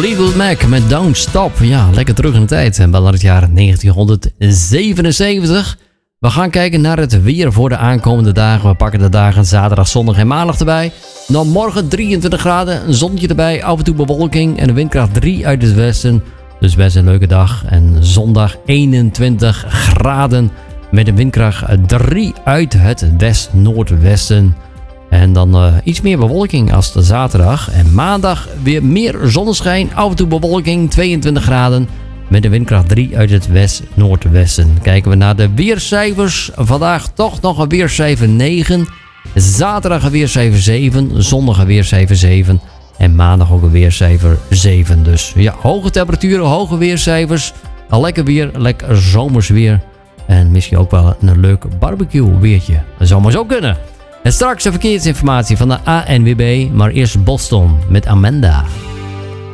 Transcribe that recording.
Fleetwood Mac met Don't Stop. Ja, lekker terug in de tijd. En wel naar het jaar 1977. We gaan kijken naar het weer voor de aankomende dagen. We pakken de dagen zaterdag, zondag en maandag erbij. Dan morgen 23 graden, een zonnetje erbij, af en toe bewolking en een windkracht 3 uit het westen. Dus best een leuke dag. En zondag 21 graden met een windkracht 3 uit het west-noordwesten. En dan iets meer bewolking als de zaterdag. En maandag weer meer zonneschijn, af en toe bewolking, 22 graden. Met een windkracht 3 uit het west-noordwesten. Kijken we naar de weercijfers. Vandaag toch nog een weercijfer 9. Zaterdag een weercijfer 7. Zondag een weercijfer 7. En maandag ook een weercijfer 7. Dus ja, hoge temperaturen, hoge weercijfers. Een lekker weer, lekker zomers weer. En misschien ook wel een leuk barbecue weertje. Dat zou maar zo kunnen. En straks de verkeersinformatie van de ANWB. Maar eerst Boston met Amanda.